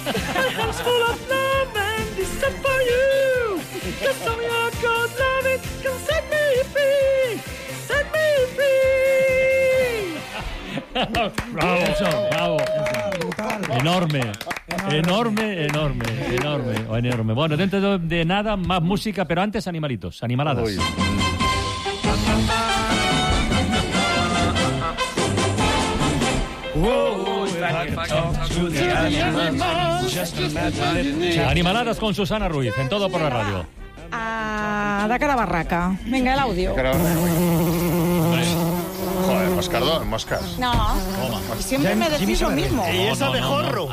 house full of love and except for you. Just tell me I could love it, can set me free. Set me free. Bravo. Enorme. Bueno, dentro de nada, más música, pero antes animaladas. Uy. Animaladas con Susana Ruiz, en Todo por la Radio. Da cara barraca. Venga, el audio. Joder, moscas. No, siempre me decís lo mismo. Y es abejorro.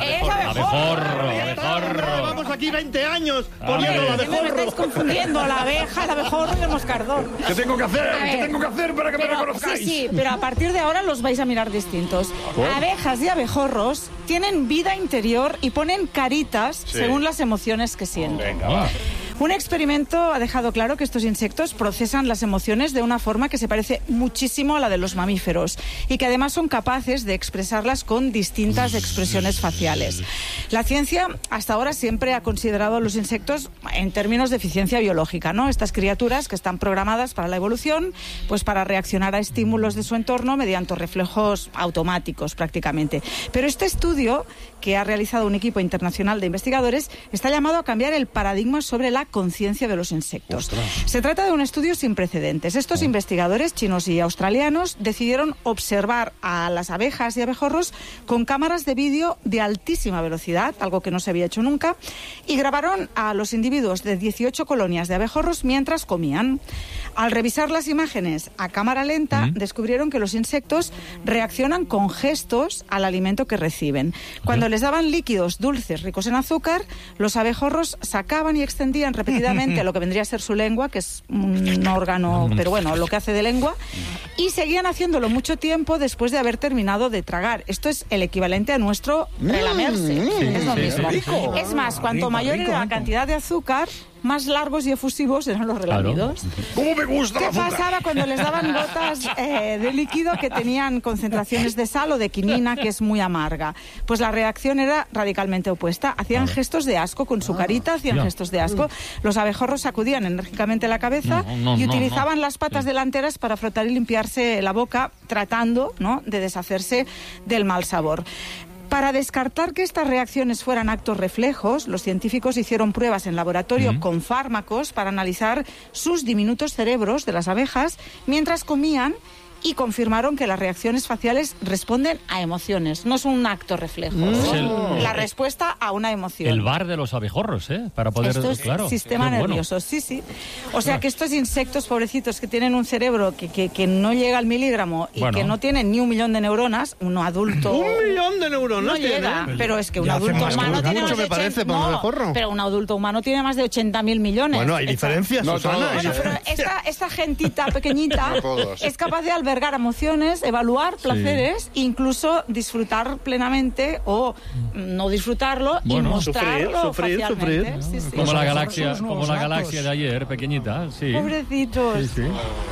Abejorro. Vamos aquí 20 años poniendo el abejorro. Me estáis confundiendo la abeja, el abejorro y el moscardón. ¿Qué tengo que hacer para que me reconozcáis? Sí, pero a partir de ahora los vais a mirar distintos. Abejas y abejorros tienen vida interior y ponen caritas según las emociones que sienten. Venga, va. Un experimento ha dejado claro que estos insectos procesan las emociones de una forma que se parece muchísimo a la de los mamíferos y que además son capaces de expresarlas con distintas expresiones faciales. La ciencia hasta ahora siempre ha considerado a los insectos en términos de eficiencia biológica, ¿no? Estas criaturas que están programadas para la evolución, pues para reaccionar a estímulos de su entorno mediante reflejos automáticos prácticamente. Pero este estudio que ha realizado un equipo internacional de investigadores está llamado a cambiar el paradigma sobre la conciencia de los insectos. ¡Ostras! Se trata de un estudio sin precedentes. Estos investigadores chinos y australianos decidieron observar a las abejas y abejorros con cámaras de vídeo de altísima velocidad, algo que no se había hecho nunca, y grabaron a los individuos de 18 colonias de abejorros mientras comían. Al revisar las imágenes a cámara lenta, descubrieron que los insectos reaccionan con gestos al alimento que reciben. Cuando les daban líquidos dulces ricos en azúcar, los abejorros sacaban y extendían repetidamente lo que vendría a ser su lengua, que es un órgano, pero bueno, lo que hace de lengua, y seguían haciéndolo mucho tiempo después de haber terminado de tragar. Esto es el equivalente a nuestro relamerse. Es lo mismo. Es más, cuanto mayor era la cantidad de azúcar, más largos y efusivos eran los relamidos. ¿Cómo me gusta ¿Qué la azúcar? pasaba cuando les daban gotas de líquido que tenían concentraciones de sal o de quinina, que es muy amarga? Pues la reacción era radicalmente opuesta. Hacían gestos de asco con su carita, hacían gestos de asco. Los abejorros sacudían enérgicamente la cabeza y utilizaban las patas delanteras para frotar y limpiarse la boca, tratando, ¿no?, de deshacerse del mal sabor. Para descartar que estas reacciones fueran actos reflejos, los científicos hicieron pruebas en laboratorio con fármacos para analizar sus diminutos cerebros de las abejas mientras comían y confirmaron que las reacciones faciales responden a emociones. No es un acto reflejo, es la respuesta a una emoción. El bar de los abejorros, para poder... Esto es sistema nervioso, sí. O sea que estos insectos pobrecitos que tienen un cerebro que no llega al miligramo y que no tienen ni 1 millón de neuronas, uno adulto... 1 millón de neuronas no llega, pero es que un adulto humano tiene más de 80... pero un adulto humano tiene más de 80.000 millones. Bueno, hay diferencias, Susana. Bueno, pero esta gentita pequeñita es capaz de albergar emociones, evaluar placeres, incluso disfrutar plenamente o no disfrutarlo y mostrarlo facialmente. Sí. Como la galaxia de ayer, pequeñita. Sí. Pobrecitos. Sí.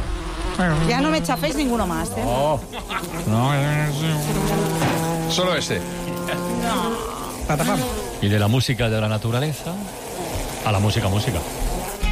Ya no me chaféis ninguno más, Solo ese. Y de la música de la naturaleza a la música.